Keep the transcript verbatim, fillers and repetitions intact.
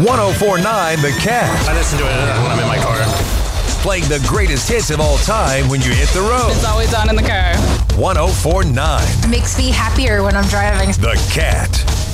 ten forty-nine The Cat. I listen to it when I'm in my car. Playing the greatest hits of all time when you hit the road. It's always on in the car. ten forty-nine Makes me happier when I'm driving. The Cat.